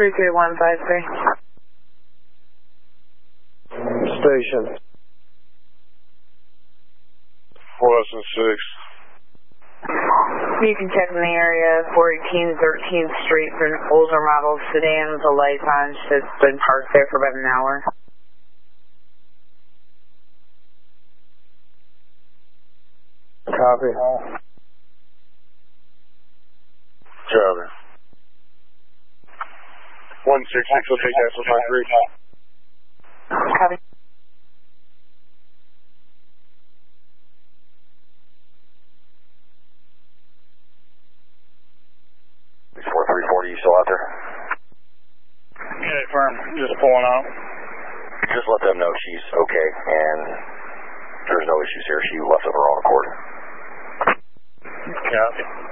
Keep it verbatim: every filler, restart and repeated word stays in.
three three one five three. Station. Boston six. You can check in the area, four eighteen thirteenth Street for an older model sedan with the lights on. It's been parked there for about an hour. Copy. Copy. one six six, will take Axel five three. Copy. four three forty, you still out there? Okay, firm. Just pulling out. Just let them know she's okay and there's no issues here. She left of her own accord. Copy.